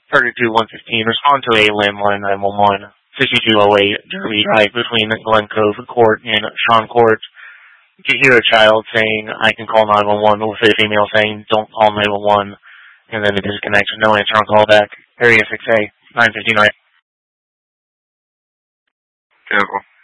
32-115, respond to a landline 911, 6208 Derby Drive between Glen Cove Court and Sean Court. If you hear a child saying, I can call 911, with a female saying, don't call 911, and then it disconnects, no answer on call back, area 6A, 959. Vehicle.